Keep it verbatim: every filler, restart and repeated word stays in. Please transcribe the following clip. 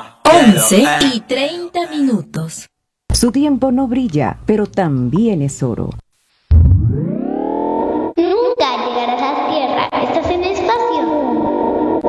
once y treinta minutos. Su tiempo no brilla, pero también es oro.